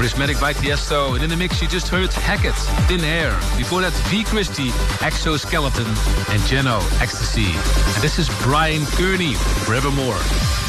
Prismatic by Tiesto. And in the mix, you just heard Hackett, Thin Air. Before that, V. Christie, Exoskeleton. And Geno, Ecstasy. And this is Brian Kearney, Forevermore.